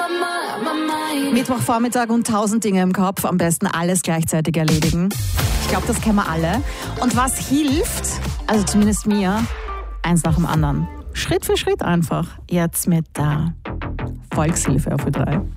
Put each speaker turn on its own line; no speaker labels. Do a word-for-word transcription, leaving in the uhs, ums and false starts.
Mittwochvormittag und tausend Dinge im Kopf. Am besten alles gleichzeitig erledigen. Ich glaube, das kennen wir alle. Und was hilft, also zumindest mir, eins nach dem anderen. Schritt für Schritt einfach. Jetzt mit der Volkshilfe auf Ö drei.